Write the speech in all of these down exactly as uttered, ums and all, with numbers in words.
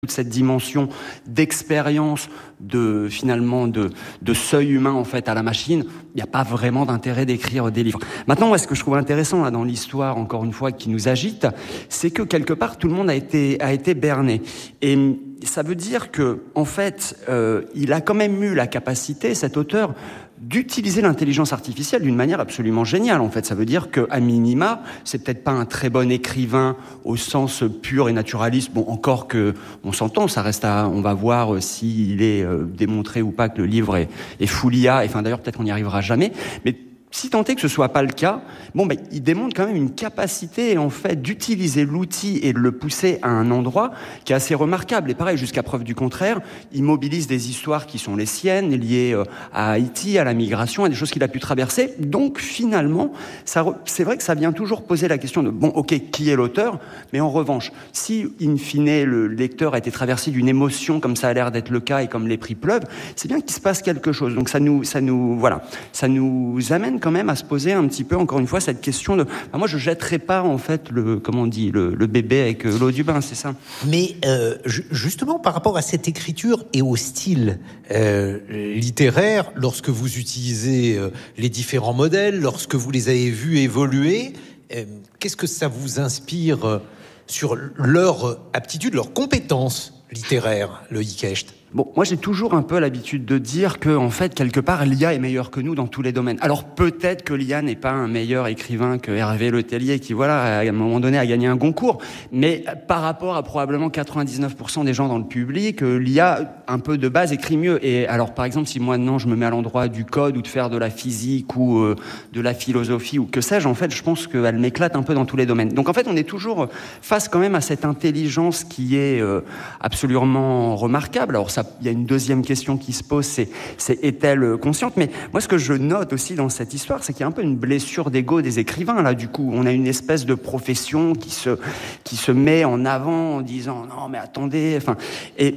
toute cette dimension d'expérience, de finalement de, de seuil humain en fait à la machine, il n'y a pas vraiment d'intérêt d'écrire des livres. Maintenant, moi, ce que je trouve intéressant là dans l'histoire, encore une fois, qui nous agite, c'est que quelque part tout le monde a été a été berné. Et ça veut dire que en fait, euh, il a quand même eu la capacité, cet auteur, d'utiliser l'intelligence artificielle d'une manière absolument géniale. En fait, ça veut dire que, à minima, c'est peut-être pas un très bon écrivain au sens pur et naturaliste. Bon, encore que on s'entend, ça reste à, on va voir euh, s'il est euh, démontré ou pas que le livre est, est full I A. Enfin, d'ailleurs, peut-être qu'on n'y arrivera jamais. Mais si tant est que ce soit pas le cas, bon, ben, il démontre quand même une capacité, en fait, d'utiliser l'outil et de le pousser à un endroit qui est assez remarquable. Et pareil, jusqu'à preuve du contraire, il mobilise des histoires qui sont les siennes, liées à Haïti, à la migration, à des choses qu'il a pu traverser. Donc, finalement, ça, c'est vrai que ça vient toujours poser la question de, bon, ok, qui est l'auteur? Mais en revanche, si, in fine, le lecteur a été traversé d'une émotion, comme ça a l'air d'être le cas et comme les prix pleuvent, c'est bien qu'il se passe quelque chose. Donc, ça nous, ça nous, voilà, ça nous amène quand même à se poser un petit peu, encore une fois, cette question de... Ben moi, je jetterai pas, en fait, le, comment on dit, le, le bébé avec l'eau du bain, c'est ça. Mais euh, justement, par rapport à cette écriture et au style euh, littéraire, lorsque vous utilisez euh, les différents modèles, lorsque vous les avez vus évoluer, euh, qu'est-ce que ça vous inspire euh, sur leur aptitude, leurs compétences littéraires, Loïc Hecht? Bon, moi j'ai toujours un peu l'habitude de dire que, en fait, quelque part, l'I A est meilleure que nous dans tous les domaines. Alors peut-être que l'I A n'est pas un meilleur écrivain que Hervé Letellier, qui, voilà, à un moment donné a gagné un Goncourt, mais par rapport à probablement quatre-vingt-dix-neuf pour cent des gens dans le public, l'I A, un peu de base, écrit mieux. Et alors, par exemple, si moi, non, je me mets à l'endroit du code ou de faire de la physique ou euh, de la philosophie ou que sais-je, en fait, je pense qu'elle m'éclate un peu dans tous les domaines. Donc, en fait, on est toujours face quand même à cette intelligence qui est euh, absolument remarquable. Alors, ça, il y a une deuxième question qui se pose, c'est, c'est est-elle consciente? Mais moi, ce que je note aussi dans cette histoire, c'est qu'il y a un peu une blessure d'ego des écrivains, là, du coup. On a une espèce de profession qui se, qui se met en avant en disant, non, mais attendez, enfin, et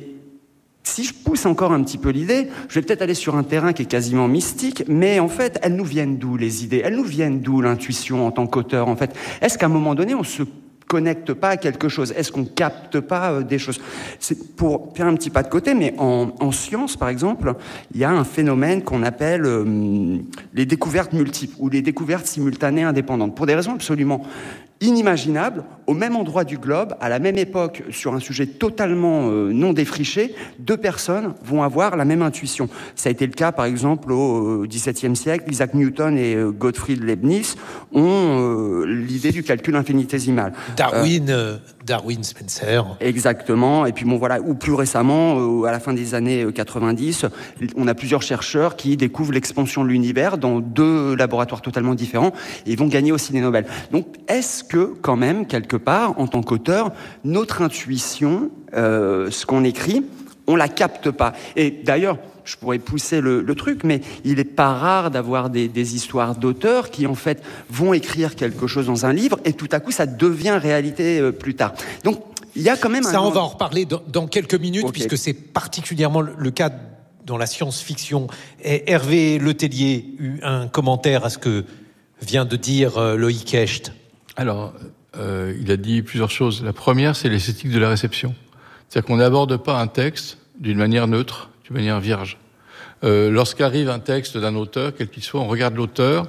si je pousse encore un petit peu l'idée, je vais peut-être aller sur un terrain qui est quasiment mystique, mais en fait, elles nous viennent d'où, les idées? Elles nous viennent d'où, l'intuition en tant qu'auteur, en fait? Est-ce qu'à un moment donné, on se connecte pas à quelque chose? Est-ce qu'on capte pas euh, des choses? C'est pour faire un petit pas de côté, mais en, en science, par exemple, il y a un phénomène qu'on appelle euh, les découvertes multiples ou les découvertes simultanées indépendantes, pour des raisons absolument inimaginable, au même endroit du globe, à la même époque, sur un sujet totalement euh, non défriché, deux personnes vont avoir la même intuition. Ça a été le cas, par exemple, au dix-septième siècle. Isaac Newton et euh, Gottfried Leibniz ont euh, l'idée du calcul infinitésimal. Darwin, euh, Darwin Spencer. Exactement. Et puis bon, voilà. Ou plus récemment, euh, à la fin des années quatre-vingt-dix, on a plusieurs chercheurs qui découvrent l'expansion de l'univers dans deux laboratoires totalement différents et ils vont gagner aussi des Nobel. Donc, est-ce que, quand même, quelque part, en tant qu'auteur, notre intuition, euh, ce qu'on écrit, on la capte pas. Et d'ailleurs, je pourrais pousser le, le truc, mais il est pas rare d'avoir des, des histoires d'auteurs qui, en fait, vont écrire quelque chose dans un livre et tout à coup, ça devient réalité euh, plus tard. Donc, il y a quand même Ça, un... on va en reparler dans, dans quelques minutes, okay. Puisque c'est particulièrement le, le cas dans la science-fiction. Et Hervé Letellier eut un commentaire à ce que vient de dire euh, Loïc Hecht. Alors, euh, il a dit plusieurs choses. La première, c'est l'esthétique de la réception. C'est-à-dire qu'on n'aborde pas un texte d'une manière neutre, d'une manière vierge. Euh, lorsqu'arrive un texte d'un auteur, quel qu'il soit, on regarde l'auteur,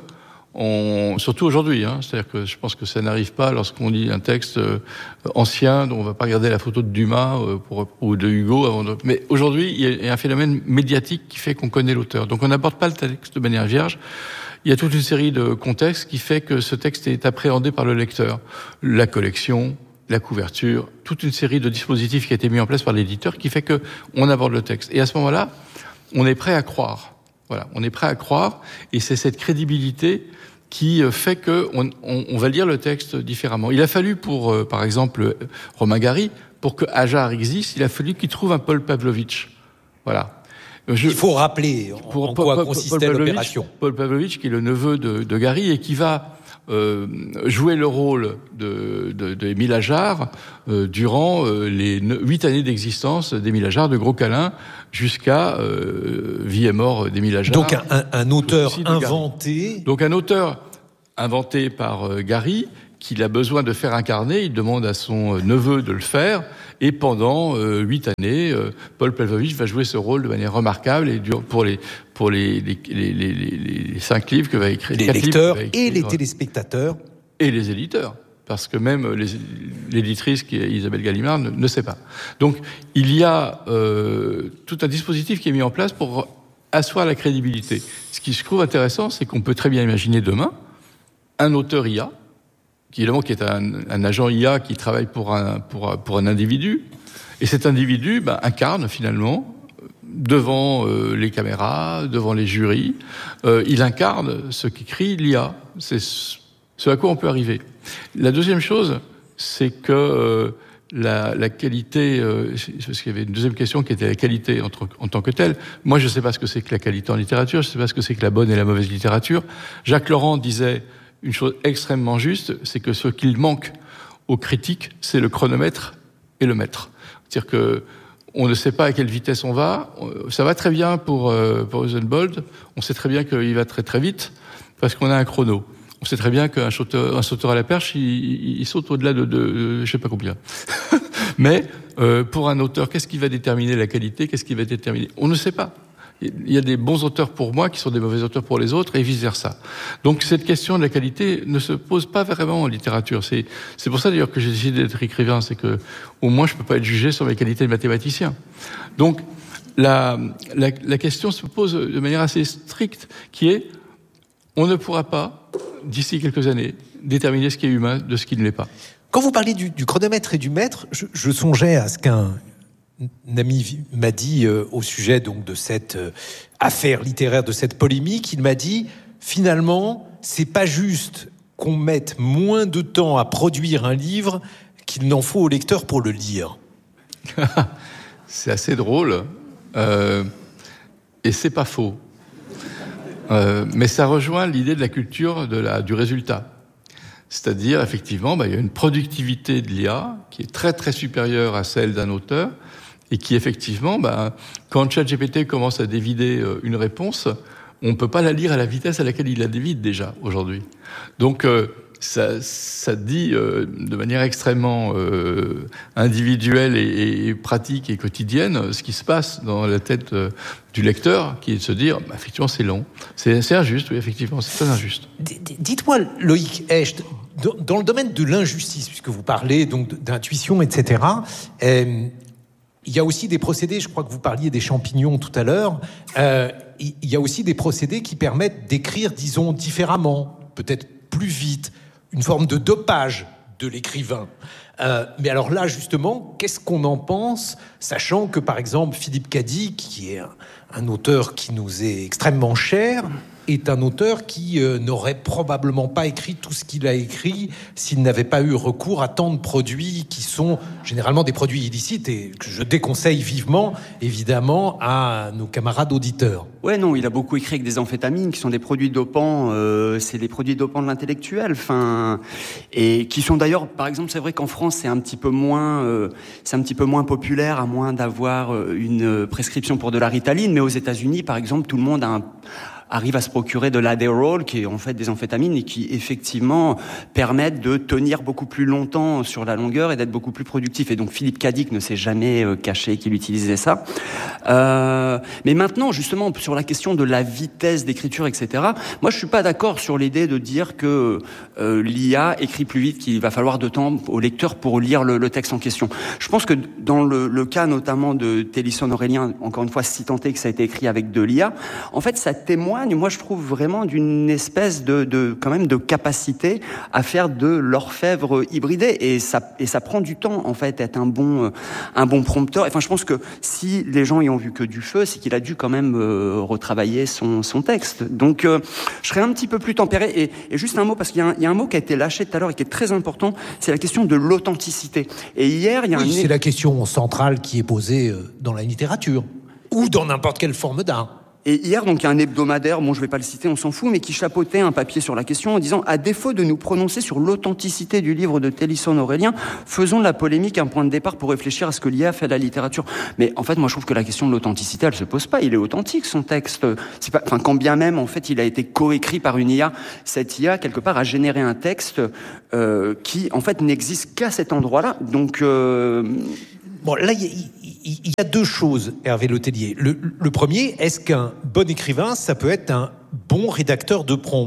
on, surtout aujourd'hui, hein, c'est-à-dire que je pense que ça n'arrive pas lorsqu'on lit un texte euh, ancien, dont on ne va pas regarder la photo de Dumas euh, pour, ou de Hugo. Avant de... Mais aujourd'hui, il y a un phénomène médiatique qui fait qu'on connaît l'auteur. Donc on n'aborde pas le texte de manière vierge. Il y a toute une série de contextes qui fait que ce texte est appréhendé par le lecteur. La collection, la couverture, toute une série de dispositifs qui a été mis en place par l'éditeur qui fait que on aborde le texte. Et à ce moment-là, on est prêt à croire. Voilà, on est prêt à croire, et c'est cette crédibilité qui fait que on, on, on va lire le texte différemment. Il a fallu pour, euh, par exemple, Romain Gary, pour que Ajar existe, il a fallu qu'il trouve un Paul Pavlovitch. Voilà. Je, il faut rappeler en, pour, en quoi Paul, consistait Paul l'opération. Paul Pavlovitch, qui est le neveu de, de Gary et qui va euh, jouer le rôle de, de, de Émile Ajar euh, durant euh, les huit années d'existence d'Émile Ajar, de Gros Câlin, jusqu'à euh, vie et mort d'Émile Ajar. Donc un, un, un auteur inventé. Donc un auteur inventé par euh, Gary, qu'il a besoin de faire incarner, il demande à son neveu de le faire, et pendant euh, huit années, euh, Paul Pavlovitch va jouer ce rôle de manière remarquable, et dur pour les pour les les, les, les, les cinq livres que va écrire, les lecteurs écrire, et les téléspectateurs et les éditeurs, parce que même les, l'éditrice qui est Isabelle Gallimard ne, ne sait pas. Donc il y a euh, tout un dispositif qui est mis en place pour asseoir la crédibilité. Ce qui je trouve intéressant, c'est qu'on peut très bien imaginer demain un auteur I A, qui évidemment qui est un, un agent I A qui travaille pour un, pour, pour un individu, et cet individu ben, incarne finalement, devant euh, les caméras, devant les jurys, euh, il incarne ce qu'écrit l'I A. C'est ce à quoi on peut arriver. La deuxième chose, c'est que euh, la, la qualité, euh, parce qu'il y avait une deuxième question qui était la qualité en, en tant que telle. Moi, je ne sais pas ce que c'est que la qualité en littérature, je ne sais pas ce que c'est que la bonne et la mauvaise littérature. Jacques Laurent disait une chose extrêmement juste, c'est que ce qu'il manque aux critiques, c'est le chronomètre et le mètre. C'est-à-dire que on ne sait pas à quelle vitesse on va. Ça va très bien pour, euh, pour Usain Bolt. On sait très bien qu'il va très très vite parce qu'on a un chrono. On sait très bien qu'un sauteur, un sauteur à la perche, il, il, il saute au-delà de, de, de je sais pas combien. Mais euh, pour un auteur, qu'est-ce qui va déterminer la qualité? Qu'est-ce qui va déterminer? On ne sait pas. Il y a des bons auteurs pour moi qui sont des mauvais auteurs pour les autres et vice-versa. Donc cette question de la qualité ne se pose pas vraiment en littérature. C'est, c'est pour ça d'ailleurs que j'ai décidé d'être écrivain, c'est que au moins je peux pas être jugé sur mes qualités de mathématicien. Donc la, la, la question se pose de manière assez stricte, qui est on ne pourra pas, d'ici quelques années, déterminer ce qui est humain de ce qui ne l'est pas. Quand vous parlez du, du chronomètre et du mètre, je, je songeais à ce qu'un Un ami m'a dit euh, au sujet donc de cette euh, affaire littéraire, de cette polémique, il m'a dit finalement c'est pas juste qu'on mette moins de temps à produire un livre qu'il n'en faut au lecteur pour le lire. C'est assez drôle euh, et c'est pas faux, euh, mais ça rejoint l'idée de la culture de la, du résultat. C'est-à-dire effectivement, bah, il y a une productivité de l'I A qui est très très supérieure à celle d'un auteur. Et qui, effectivement, ben, quand ChatGPT commence à dévider une réponse, on ne peut pas la lire à la vitesse à laquelle il la dévide déjà, aujourd'hui. Donc, euh, ça, ça dit euh, de manière extrêmement euh, individuelle et, et pratique et quotidienne ce qui se passe dans la tête euh, du lecteur, qui est de se dire, bah, effectivement, c'est long. C'est, c'est injuste, oui, effectivement, c'est très injuste. D- dites-moi, Loïc Hecht, dans le domaine de l'injustice, puisque vous parlez donc d'intuition, et cetera, euh, il y a aussi des procédés, je crois que vous parliez des champignons tout à l'heure, euh, il y a aussi des procédés qui permettent d'écrire, disons, différemment, peut-être plus vite, une forme de dopage de l'écrivain. Euh, mais alors là, justement, qu'est-ce qu'on en pense, sachant que, par exemple, Philippe Cadic, qui est un, un auteur qui nous est extrêmement cher, est un auteur qui euh, n'aurait probablement pas écrit tout ce qu'il a écrit s'il n'avait pas eu recours à tant de produits qui sont généralement des produits illicites et que je déconseille vivement, évidemment, à nos camarades auditeurs. Ouais, non, il a beaucoup écrit avec des amphétamines qui sont des produits dopants, euh, c'est des produits dopants de l'intellectuel, enfin, et qui sont d'ailleurs, par exemple, c'est vrai qu'en France, c'est un petit peu moins, euh, c'est un petit peu moins populaire, à moins d'avoir une prescription pour de la Ritaline, mais aux États-Unis, par exemple, tout le monde a un arrive à se procurer de l'Adderall, qui est en fait des amphétamines et qui effectivement permettent de tenir beaucoup plus longtemps sur la longueur et d'être beaucoup plus productif. Et donc Philippe Cadic ne s'est jamais caché qu'il utilisait ça. Euh, mais maintenant, justement, sur la question de la vitesse d'écriture, et cetera, moi je suis pas d'accord sur l'idée de dire que euh, l'I A écrit plus vite, qu'il va falloir de temps au lecteur pour lire le, le texte en question. Je pense que dans le, le cas notamment de Télisson Aurélien, encore une fois, si tant est que ça a été écrit avec de l'I A, en fait ça témoigne, moi je trouve vraiment d'une espèce de, de quand même de capacité à faire de l'orfèvre hybridé, et ça et ça prend du temps en fait être un bon un bon prompteur. Enfin je pense que si les gens y ont vu que du feu, c'est qu'il a dû quand même euh, retravailler son son texte. Donc euh, je serais un petit peu plus tempéré. Et, et juste un mot, parce qu'il y a un, il y a un mot qui a été lâché tout à l'heure et qui est très important, c'est la question de l'authenticité. Et hier il y a oui, un c'est la question centrale qui est posée dans la littérature ou dans n'importe quelle forme d'art. Et hier, donc, il y a un hebdomadaire, bon, je vais pas le citer, on s'en fout, mais qui chapeautait un papier sur la question en disant « À défaut de nous prononcer sur l'authenticité du livre de Tennyson-Aurélien, faisons de la polémique un point de départ pour réfléchir à ce que l'I A fait à la littérature. » Mais en fait, moi, je trouve que la question de l'authenticité, elle se pose pas. Il est authentique, son texte. C'est pas, enfin, quand bien même, en fait, il a été coécrit par une I A, cette I A, quelque part, a généré un texte euh, qui, en fait, n'existe qu'à cet endroit-là. Donc... Euh... Bon, là, il y, y, y a deux choses, Hervé Letellier. Le, le premier, est-ce qu'un bon écrivain, ça peut être un bon rédacteur de prompt ?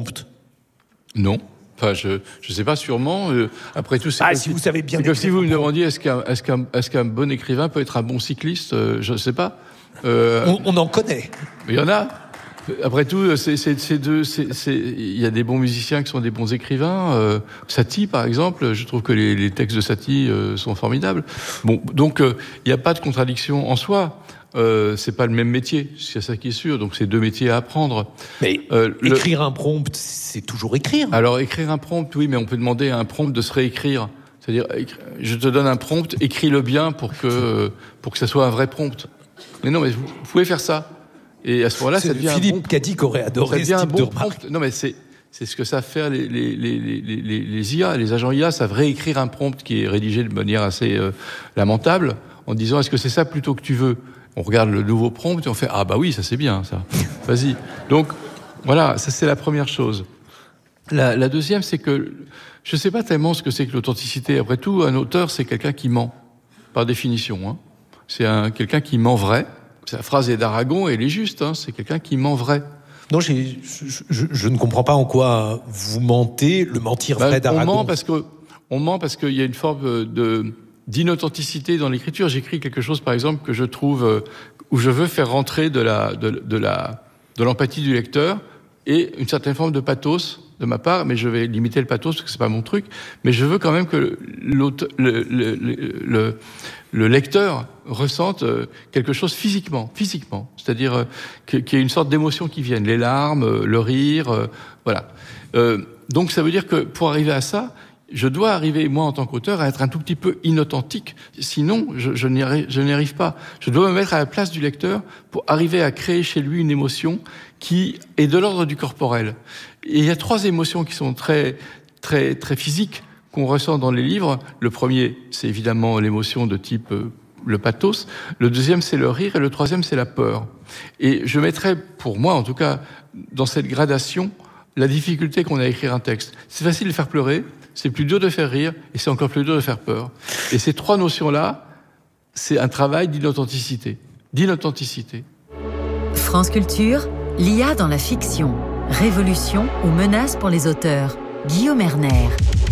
Non. Enfin, je je sais pas, sûrement. Euh, après tout, c'est ah, comme si si vous savez bien. C'est comme si vous me demandiez est-ce qu'un est-ce qu'un est-ce qu'un bon écrivain peut être un bon cycliste ? euh, Je sais pas. Euh, on, on en connaît. Il y en a. Après tout, c'est c'est c'est deux. C'est c'est il y a des bons musiciens qui sont des bons écrivains. Euh, Satie, par exemple, je trouve que les, les textes de Satie euh, sont formidables. Bon, donc euh, il n'y a pas de contradiction en soi. Euh, c'est pas le même métier, c'est ça qui est sûr. Donc c'est deux métiers à apprendre. Mais euh, écrire le... un prompt, c'est toujours écrire. Alors écrire un prompt, oui, mais on peut demander à un prompt de se réécrire. C'est-à-dire, je te donne un prompt, écris-le bien pour que pour que ça soit un vrai prompt. Mais non, mais vous, vous pouvez faire ça. Et à ce moment-là, c'est ça devient Philippe un bon, Cadic aurait adoré ça devient ce type un bon de remarque. prompt. Non, mais c'est c'est ce que savent faire les les les les les, les I A, les agents I A savent réécrire un prompt qui est rédigé de manière assez euh, lamentable, en disant est-ce que c'est ça plutôt que tu veux. On regarde le nouveau prompt et on fait ah bah oui, ça c'est bien ça. Vas-y. Donc voilà, ça c'est la première chose. La, la deuxième, c'est que je sais pas tellement ce que c'est que l'authenticité. Après tout, un auteur, c'est quelqu'un qui ment par définition. Hein. C'est un quelqu'un qui ment vrai. La phrase est d'Aragon et elle est juste. Hein. C'est quelqu'un qui ment vrai. Non, j'ai, je, je, je ne comprends pas en quoi vous mentez. Le mentir vrai ben, d'Aragon. On ment parce que on ment parce qu'il y a une forme de d'inauthenticité dans l'écriture. J'écris quelque chose, par exemple, que je trouve euh, où je veux faire rentrer de la de, de la de l'empathie du lecteur et une certaine forme de pathos de ma part, mais je vais limiter le pathos parce que c'est pas mon truc. Mais je veux quand même que le, le, le, le, le lecteur ressente quelque chose physiquement, physiquement, c'est-à-dire qu'il y ait une sorte d'émotion qui vienne, les larmes, le rire, voilà. Euh, donc ça veut dire que pour arriver à ça, je dois arriver, moi, en tant qu'auteur, à être un tout petit peu inauthentique. Sinon, je, je, n'y arrive, je n'y arrive pas. Je dois me mettre à la place du lecteur pour arriver à créer chez lui une émotion qui est de l'ordre du corporel. Et il y a trois émotions qui sont très, très, très physiques qu'on ressent dans les livres. Le premier, c'est évidemment l'émotion de type euh, le pathos. Le deuxième, c'est le rire. Et le troisième, c'est la peur. Et je mettrais, pour moi, en tout cas, dans cette gradation, la difficulté qu'on a à écrire un texte. C'est facile de faire pleurer. C'est plus dur de faire rire et c'est encore plus dur de faire peur. Et ces trois notions-là, c'est un travail d'inauthenticité. D'inauthenticité. France Culture, l'I A dans la fiction. Révolution ou menace pour les auteurs. Guillaume Erner.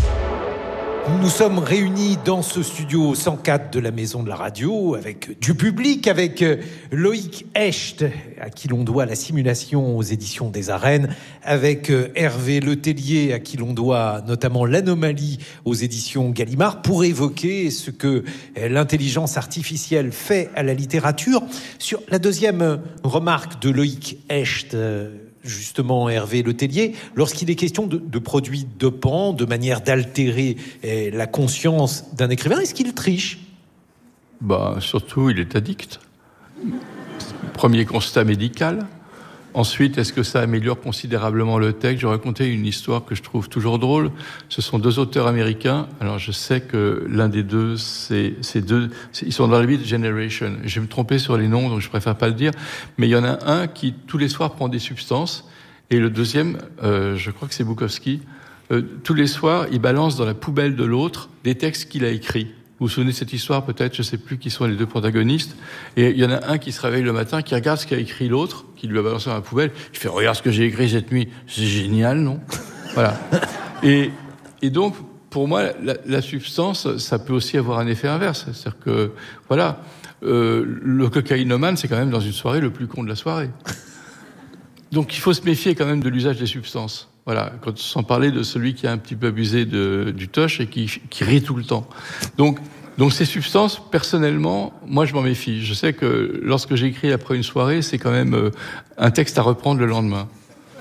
Nous sommes réunis dans ce studio cent quatre de la Maison de la Radio, avec du public, avec Loïc Hecht, à qui l'on doit la simulation aux éditions des Arènes, avec Hervé Letellier, à qui l'on doit notamment l'Anomalie aux éditions Gallimard, pour évoquer ce que l'intelligence artificielle fait à la littérature. Sur la deuxième remarque de Loïc Hecht, justement, Hervé Letellier, lorsqu'il est question de, de produits dopants, de manière d'altérer eh, la conscience d'un écrivain, est-ce qu'il triche ? Bah, surtout, il est addict. Premier constat médical. Ensuite, est-ce que ça améliore considérablement le texte ? Je vais raconter une histoire que je trouve toujours drôle. Ce sont deux auteurs américains. Alors, je sais que l'un des deux, c'est, c'est deux, c'est, ils sont dans la Beat Generation. Je vais me tromper sur les noms, donc je préfère pas le dire. Mais il y en a un qui, tous les soirs, prend des substances. Et le deuxième, euh, je crois que c'est Bukowski, euh, tous les soirs, il balance dans la poubelle de l'autre des textes qu'il a écrits. Vous vous souvenez de cette histoire, peut-être, je ne sais plus qui sont les deux protagonistes. Et il y en a un qui se réveille le matin, qui regarde ce qu'a écrit l'autre, qui lui a balancé dans la poubelle. Il fait « Regarde ce que j'ai écrit cette nuit. C'est génial, non ?» Voilà. Et, et donc, pour moi, la, la substance, ça peut aussi avoir un effet inverse. C'est-à-dire que, voilà, euh, le cocaïnomane, c'est quand même dans une soirée le plus con de la soirée. Donc, il faut se méfier quand même de l'usage des substances. Voilà, quand, sans parler de celui qui a un petit peu abusé de, du toche et qui, qui rit tout le temps. Donc, donc ces substances, personnellement, moi je m'en méfie. Je sais que lorsque j'écris après une soirée, c'est quand même euh, un texte à reprendre le lendemain.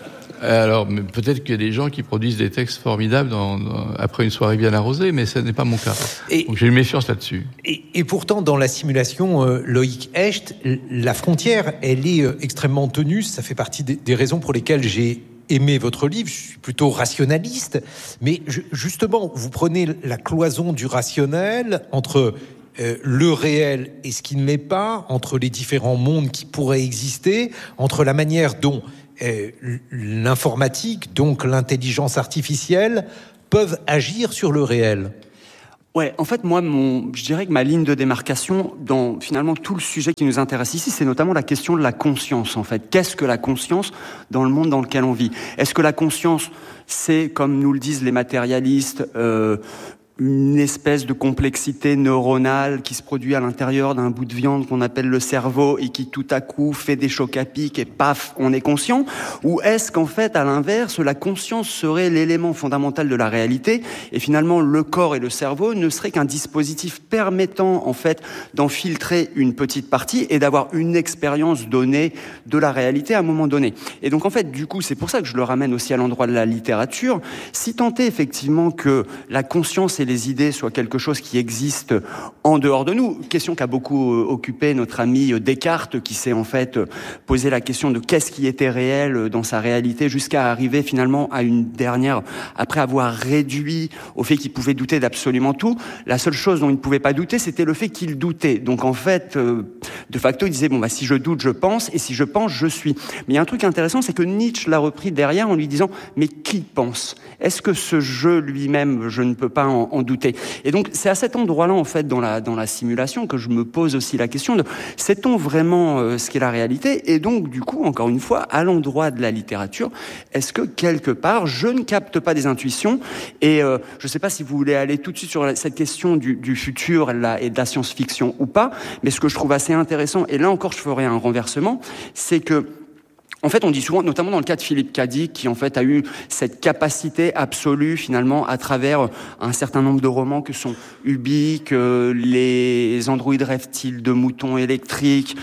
Alors, mais peut-être qu'il y a des gens qui produisent des textes formidables dans, dans, après une soirée bien arrosée, mais ce n'est pas mon cas. Et, Donc j'ai une méfiance là-dessus. Et, et pourtant, dans la simulation, euh, Loïc Hecht, la frontière, elle est euh, extrêmement tenue. Ça fait partie des, des raisons pour lesquelles j'ai aimé votre livre. Je suis plutôt rationaliste. Mais je, justement, vous prenez la cloison du rationnel entre euh, le réel et ce qui ne l'est pas, entre les différents mondes qui pourraient exister, entre la manière dont euh, l'informatique, donc l'intelligence artificielle, peuvent agir sur le réel. Ouais, en fait, moi, mon, je dirais que ma ligne de démarcation dans finalement tout le sujet qui nous intéresse ici, c'est notamment la question de la conscience, en fait. Qu'est-ce que la conscience dans le monde dans lequel on vit ? Est-ce que la conscience, c'est, comme nous le disent les matérialistes, euh, une espèce de complexité neuronale qui se produit à l'intérieur d'un bout de viande qu'on appelle le cerveau et qui tout à coup fait des chocs à pic et paf, on est conscient? Ou est-ce qu'en fait, à l'inverse, la conscience serait l'élément fondamental de la réalité et finalement le corps et le cerveau ne seraient qu'un dispositif permettant en fait d'en filtrer une petite partie et d'avoir une expérience donnée de la réalité à un moment donné? Et donc en fait, du coup, c'est pour ça que je le ramène aussi à l'endroit de la littérature. Si tant est effectivement que la conscience et les idées soient quelque chose qui existe en dehors de nous. Question qu'a beaucoup occupé notre ami Descartes, qui s'est en fait posé la question de qu'est-ce qui était réel dans sa réalité, jusqu'à arriver finalement à une dernière, après avoir réduit au fait qu'il pouvait douter d'absolument tout. La seule chose dont il ne pouvait pas douter, c'était le fait qu'il doutait. Donc en fait, de facto, il disait, bon, bah, si je doute, je pense, et si je pense, je suis. Mais il y a un truc intéressant, c'est que Nietzsche l'a repris derrière en lui disant, mais qui pense? Est-ce que ce jeu lui-même, je ne peux pas en en douter. Et donc, c'est à cet endroit-là, en fait, dans la, dans la simulation, que je me pose aussi la question de sait-on vraiment euh, ce qu'est la réalité? Et donc, du coup, encore une fois, à l'endroit de la littérature, est-ce que, quelque part, je ne capte pas des intuitions? Et euh, je ne sais pas si vous voulez aller tout de suite sur cette question du, du futur la, et de la science-fiction ou pas, mais ce que je trouve assez intéressant, et là encore, je ferai un renversement, c'est que en fait, on dit souvent, notamment dans le cas de Philippe Cadic, qui en fait a eu cette capacité absolue finalement à travers un certain nombre de romans que sont Ubik, euh, les androïdes rêvent-ils de moutons électriques,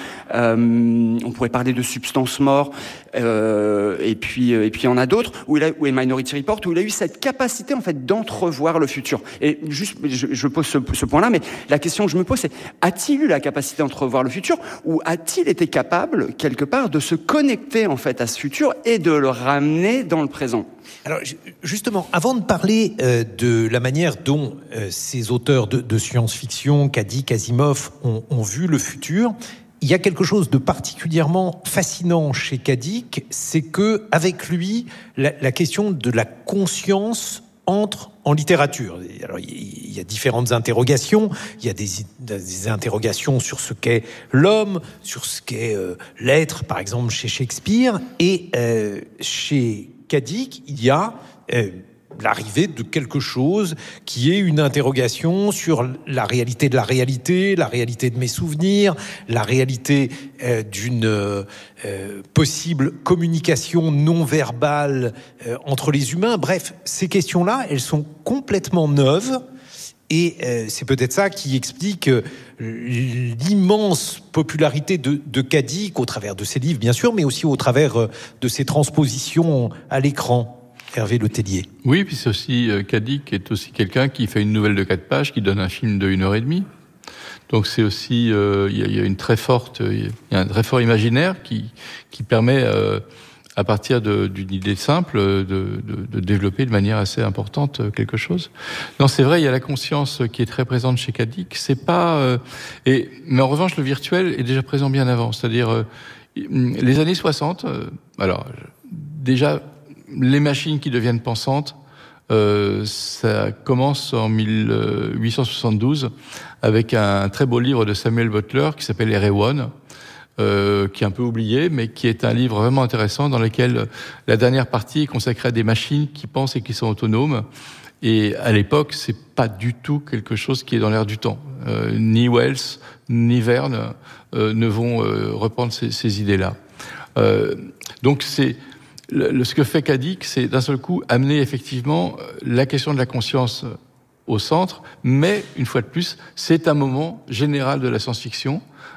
euh, on pourrait parler de Substance Mort, euh, et puis et puis il y en a d'autres où il a où est Minority Report, où il a eu cette capacité en fait d'entrevoir le futur. Et juste, je, je pose ce, ce point-là, mais la question que je me pose, c'est a-t-il eu la capacité d'entrevoir le futur, ou a-t-il été capable quelque part de se connecter en fait à ce futur et de le ramener dans le présent? Alors justement, avant de parler euh, de la manière dont euh, ces auteurs de, de science-fiction, Cadic, Asimov, ont, ont vu le futur, il y a quelque chose de particulièrement fascinant chez Cadic, c'est que avec lui, la, la question de la conscience entre en littérature. Alors, il y a différentes interrogations. Il y a des, des interrogations sur ce qu'est l'homme, sur ce qu'est euh, l'être, par exemple, chez Shakespeare. Et euh, chez Cadic, il y a euh, l'arrivée de quelque chose qui est une interrogation sur la réalité de la réalité, la réalité de mes souvenirs, la réalité euh, d'une euh, possible communication non verbale euh, entre les humains. Bref, ces questions-là, elles sont complètement neuves. Et euh, c'est peut-être ça qui explique euh, l'immense popularité de, de Cadic au travers de ses livres, bien sûr, mais aussi au travers euh, de ses transpositions à l'écran. Hervé Le Tellier. Oui, puis c'est aussi euh, Cadic est aussi quelqu'un qui fait une nouvelle de quatre pages, qui donne un film de une heure et demie. Donc c'est aussi il euh, y, y a une très forte, il y a un très fort imaginaire qui qui permet euh, à partir de, d'une idée simple de, de, de développer de manière assez importante quelque chose. Non, c'est vrai, il y a la conscience qui est très présente chez Cadic. C'est pas euh, et mais en revanche le virtuel est déjà présent bien avant. C'est-à-dire euh, les années soixante. Euh, alors déjà. Les machines qui deviennent pensantes, euh, ça commence en mille huit cent soixante-douze avec un très beau livre de Samuel Butler qui s'appelle Erewhon, euh, qui est un peu oublié, mais qui est un livre vraiment intéressant dans lequel la dernière partie est consacrée à des machines qui pensent et qui sont autonomes. Et à l'époque, c'est pas du tout quelque chose qui est dans l'air du temps. Euh, ni Wells, ni Verne euh, ne vont euh, reprendre ces, ces idées-là. Euh, donc c'est Le, le, ce que fait Cadic, c'est d'un seul coup amener effectivement la question de la conscience au centre, mais une fois de plus, c'est un moment général de la science-fiction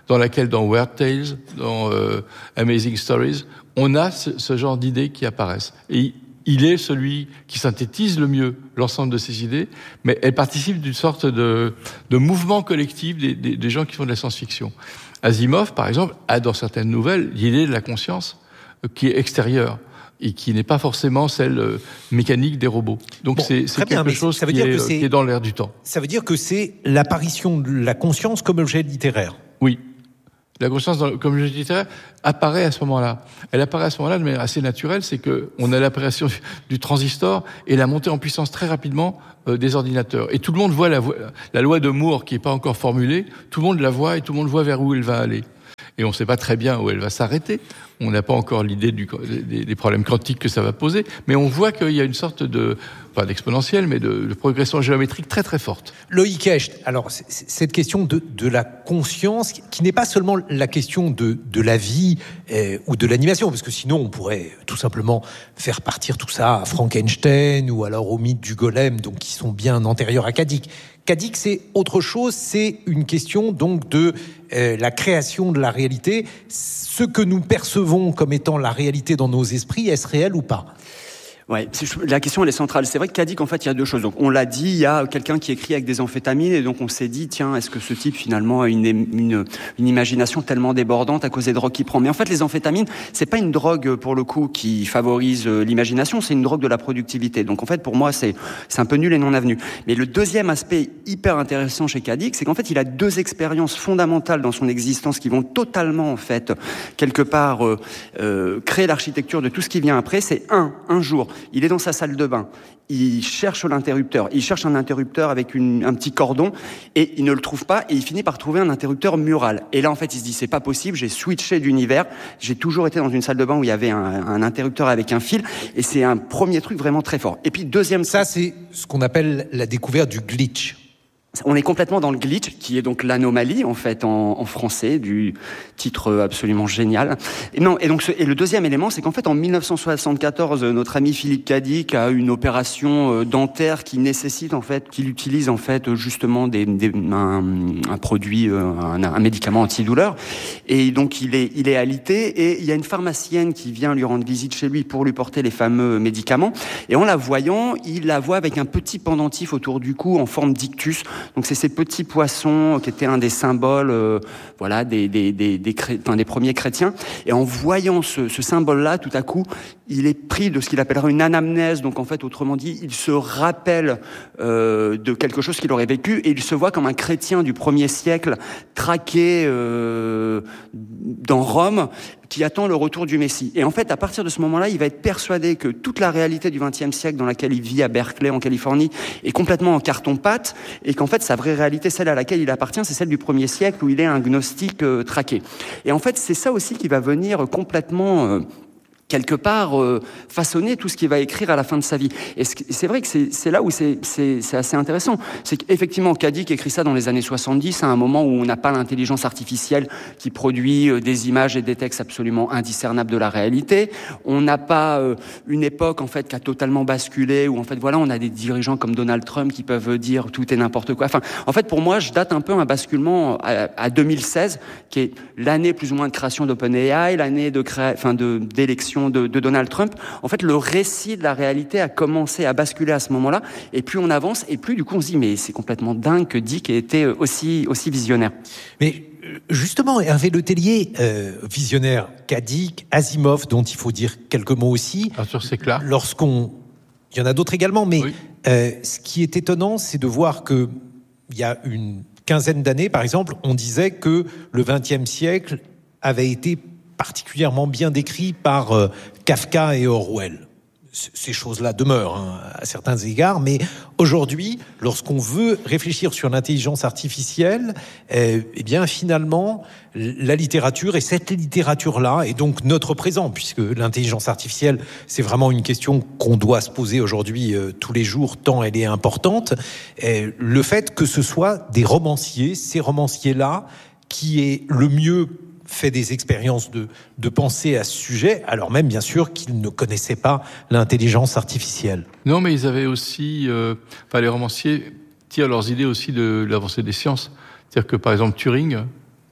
dans laquelle, dans Weird Tales, dans euh, Amazing Stories, on a ce, ce genre d'idées qui apparaissent. Et il est celui qui synthétise le mieux l'ensemble de ces idées, mais elle participe d'une sorte de, de mouvement collectif des, des, des gens qui font de la science-fiction. Asimov, par exemple, a dans certaines nouvelles l'idée de la conscience qui est extérieure et qui n'est pas forcément celle euh, mécanique des robots. Donc bon, c'est, c'est quelque bien, chose ça veut qui, dire est, que c'est, qui est dans l'air du temps. Ça veut dire que c'est l'apparition de la conscience comme objet littéraire. Oui. La conscience dans, comme objet littéraire apparaît à ce moment-là. Elle apparaît à ce moment-là de manière assez naturelle, c'est que on a l'apparition du, du transistor et la montée en puissance très rapidement euh, des ordinateurs. Et tout le monde voit la, la loi de Moore qui n'est pas encore formulée, tout le monde la voit et tout le monde voit vers où elle va aller. Et on ne sait pas très bien où elle va s'arrêter. On n'a pas encore l'idée du, des, des problèmes quantiques que ça va poser, mais on voit qu'il y a une sorte de, pas d'exponentielle, mais de, de progression géométrique très très forte. Loïc Hecht, alors c'est, c'est cette question de, de la conscience, qui n'est pas seulement la question de, de la vie euh, ou de l'animation, parce que sinon on pourrait tout simplement faire partir tout ça à Frankenstein ou alors au mythe du golem, donc qui sont bien antérieurs à Kadik. Kadik, c'est autre chose, c'est une question donc de euh, la création de la réalité. Ce que nous percevons comme étant la réalité dans nos esprits, est-ce réel ou pas ? Ouais, la question elle est centrale. C'est vrai que Kadik, en fait, il y a deux choses. Donc, on l'a dit, il y a quelqu'un qui écrit avec des amphétamines, et donc on s'est dit, tiens, est-ce que ce type finalement a une, une, une imagination tellement débordante à cause des drogues qu'il prend ? Mais en fait, les amphétamines, c'est pas une drogue pour le coup qui favorise l'imagination, c'est une drogue de la productivité. Donc en fait, pour moi, c'est c'est un peu nul et non avenu. Mais le deuxième aspect hyper intéressant chez Kadik, c'est qu'en fait, il a deux expériences fondamentales dans son existence qui vont totalement, en fait, quelque part euh, euh, créer l'architecture de tout ce qui vient après. C'est un, un jour. Il est dans sa salle de bain, il cherche l'interrupteur, il cherche un interrupteur avec une, un petit cordon et il ne le trouve pas et il finit par trouver un interrupteur mural. Et là, en fait, il se dit, c'est pas possible, j'ai switché d'univers, j'ai toujours été dans une salle de bain où il y avait un, un interrupteur avec un fil et c'est un premier truc vraiment très fort. Et puis, deuxième... Ça, c'est ce qu'on appelle la découverte du glitch. On est complètement dans le glitch, qui est donc l'anomalie, en fait, en, en français, du titre absolument génial. Et non, et donc, ce, et le deuxième élément, c'est qu'en fait, en dix-neuf cent soixante-quatorze, notre ami Philippe Kadik a une opération dentaire qui nécessite, en fait, qu'il utilise, en fait, justement, des, des, un, un produit, un, un médicament antidouleur. Et donc, il est, il est alité, et il y a une pharmacienne qui vient lui rendre visite chez lui pour lui porter les fameux médicaments. Et en la voyant, il la voit avec un petit pendentif autour du cou en forme d'ictus. Donc c'est ces petits poissons qui étaient un des symboles, euh, voilà, des des des des, cré... enfin, des premiers chrétiens. Et en voyant ce, ce symbole-là, tout à coup, il est pris de ce qu'il appellera une anamnèse. Donc en fait, autrement dit, il se rappelle euh, de quelque chose qu'il aurait vécu et il se voit comme un chrétien du premier siècle, traqué euh, dans Rome, qui attend le retour du Messie. Et en fait, à partir de ce moment-là, il va être persuadé que toute la réalité du vingtième siècle dans laquelle il vit à Berkeley, en Californie, est complètement en carton-pâte, et qu'en fait, sa vraie réalité, celle à laquelle il appartient, c'est celle du premier siècle, où il est un gnostique euh, traqué. Et en fait, c'est ça aussi qui va venir complètement... Euh, quelque part euh, façonner tout ce qu'il va écrire à la fin de sa vie. Et c'est vrai que c'est, c'est là où c'est, c'est, c'est assez intéressant. C'est qu'effectivement, Kadik écrit ça dans les années soixante-dix, à un moment où on n'a pas l'intelligence artificielle qui produit euh, des images et des textes absolument indiscernables de la réalité. On n'a pas euh, une époque en fait qui a totalement basculé, où en fait voilà, on a des dirigeants comme Donald Trump qui peuvent dire tout est n'importe quoi. Enfin, en fait, pour moi, je date un peu un basculement à, à deux mille seize, qui est l'année plus ou moins de création d'OpenAI, l'année de créa... enfin de d'élection De, de Donald Trump. En fait, le récit de la réalité a commencé à basculer à ce moment-là, et plus on avance, et plus du coup on se dit mais c'est complètement dingue que Dick ait été aussi, aussi visionnaire. Mais justement, Hervé Letellier, euh, visionnaire, Kadik, Asimov, dont il faut dire quelques mots aussi. Arthur C. Clarke. Lorsqu'on... Il y en a d'autres également, mais oui. euh, ce qui est étonnant, c'est de voir que il y a une quinzaine d'années, par exemple, on disait que le vingtième siècle avait été particulièrement bien décrit par euh, Kafka et Orwell. C- ces choses-là demeurent hein, à certains égards, mais aujourd'hui, lorsqu'on veut réfléchir sur l'intelligence artificielle, euh, eh bien finalement, la littérature et cette littérature-là, et donc notre présent, puisque l'intelligence artificielle, c'est vraiment une question qu'on doit se poser aujourd'hui euh, tous les jours, tant elle est importante, euh, le fait que ce soit des romanciers, ces romanciers-là, qui est le mieux fait des expériences de, de pensée à ce sujet, alors même, bien sûr, qu'ils ne connaissaient pas l'intelligence artificielle. Non, mais ils avaient aussi... Euh, enfin, les romanciers tirent leurs idées aussi de l'avancée des sciences. C'est-à-dire que, par exemple, Turing,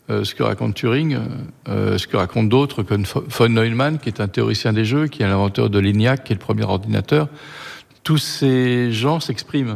euh, ce que raconte Turing, euh, ce que racontent d'autres, comme von Neumann, qui est un théoricien des jeux, qui est l'inventeur de l'ENIAC, qui est le premier ordinateur. Tous ces gens s'expriment.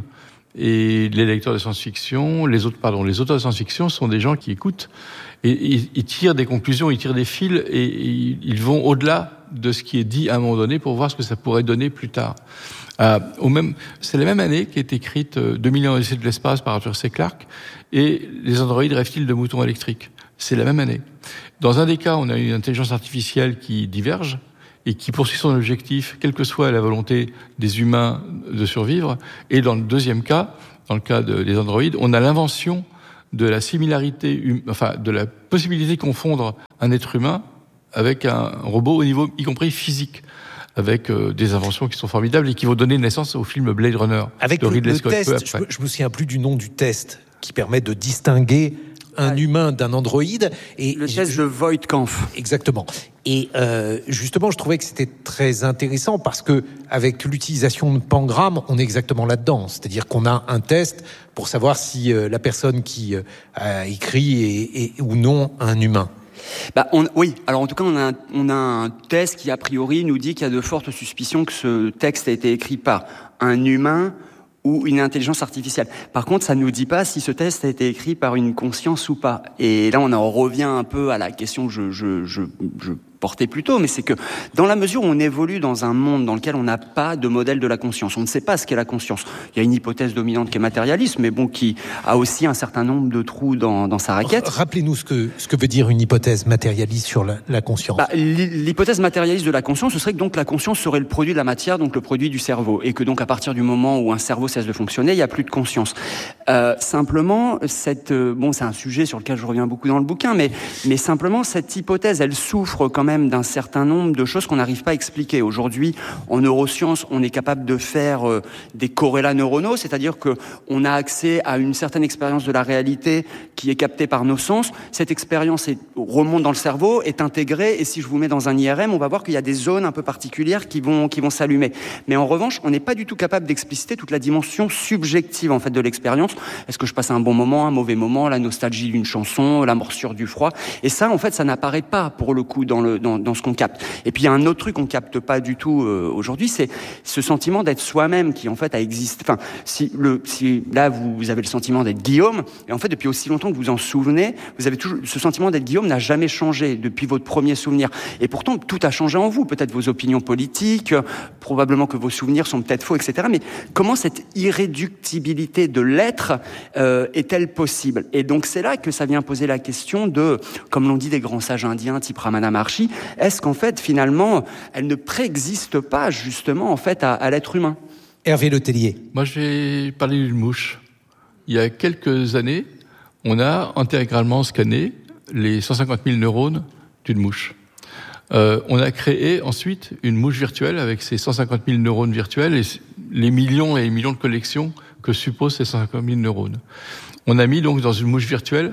Et les lecteurs de science-fiction, les autres, pardon, les auteurs de science-fiction sont des gens qui écoutent et ils, ils tirent des conclusions, ils tirent des fils et, et ils vont au-delà de ce qui est dit à un moment donné pour voir ce que ça pourrait donner plus tard. Euh, au même, c'est la même année qu'est écrite euh, deux millions d'Odyssées de l'espace par Arthur C. Clarke et les androïdes rêvent-ils de moutons électriques. C'est la même année. Dans un des cas, on a une intelligence artificielle qui diverge et qui poursuit son objectif, quelle que soit la volonté des humains de survivre. Et dans le deuxième cas, dans le cas de, des androïdes, on a l'invention de la similarité, hum, enfin de la possibilité de confondre un être humain avec un robot au niveau, y compris physique, avec euh, des inventions qui sont formidables et qui vont donner naissance au film Blade Runner avec de Ridley le, le Scott. test, Peu je, après. me, je me souviens plus du nom du test qui permet de distinguer un humain d'un androïde. Et le test je, de Voigt-Kampf. Exactement. Et euh, justement, je trouvais que c'était très intéressant parce que avec l'utilisation de pangrammes, on est exactement là-dedans. C'est-à-dire qu'on a un test pour savoir si euh, la personne qui euh, a écrit est, est ou non un humain. Bah, on, oui. Alors, en tout cas, on a, un, on a un test qui, a priori, nous dit qu'il y a de fortes suspicions que ce texte a été écrit par un humain ou une intelligence artificielle. Par contre, ça ne nous dit pas si ce test a été écrit par une conscience ou pas. Et là, on en revient un peu à la question que je, je, je, je portais plus tôt, mais c'est que dans la mesure où on évolue dans un monde dans lequel on n'a pas de modèle de la conscience, on ne sait pas ce qu'est la conscience. Il y a une hypothèse dominante qui est matérialiste, mais bon, qui a aussi un certain nombre de trous dans, dans sa raquette. Rappelez-nous ce que, ce que veut dire une hypothèse matérialiste sur la, la conscience. Bah, l'hypothèse matérialiste de la conscience, ce serait que donc la conscience serait le produit de la matière, donc le produit du cerveau, et que donc à partir du moment où un cerveau cesse de fonctionner, il n'y a plus de conscience. Euh, simplement, cette, euh, bon, c'est un sujet sur lequel je reviens beaucoup dans le bouquin, mais, mais simplement, cette hypothèse, elle souffre quand même d'un certain nombre de choses qu'on n'arrive pas à expliquer. Aujourd'hui, en neurosciences, on est capable de faire euh, des corrélats neuronaux, c'est-à-dire que on a accès à une certaine expérience de la réalité qui est captée par nos sens. Cette expérience est, remonte dans le cerveau, est intégrée, et si je vous mets dans un I R M, on va voir qu'il y a des zones un peu particulières qui vont, qui vont s'allumer. Mais en revanche, on n'est pas du tout capable d'expliciter toute la dimension subjective, en fait, de l'expérience. Est-ce que je passe un bon moment, un mauvais moment, la nostalgie d'une chanson, la morsure du froid? Et ça, en fait, ça n'apparaît pas, pour le coup, dans le, dans, dans ce qu'on capte. Et puis, il y a un autre truc qu'on capte pas du tout euh, aujourd'hui, c'est ce sentiment d'être soi-même qui, en fait, a existé. Enfin, si, le, si là, vous, vous avez le sentiment d'être Guillaume, et en fait, depuis aussi longtemps que vous en souvenez, vous avez toujours, ce sentiment d'être Guillaume n'a jamais changé depuis votre premier souvenir. Et pourtant, tout a changé en vous. Peut-être vos opinions politiques, euh, probablement que vos souvenirs sont peut-être faux, et cetera. Mais comment cette irréductibilité de l'être euh, est-elle possible? Et donc, c'est là que ça vient poser la question de, comme l'ont dit des grands sages indiens, type Ramana Maharshi, est-ce qu'en fait, finalement, elle ne préexiste pas, justement, en fait, à, à l'être humain? Hervé Letellier. Moi, je vais parler d'une mouche. Il y a quelques années, on a intégralement scanné les cent cinquante mille neurones d'une mouche. Euh, on a créé ensuite une mouche virtuelle avec ces cent cinquante mille neurones virtuels et les millions et les millions de collections que supposent ces cent cinquante mille neurones. On a mis donc dans une mouche virtuelle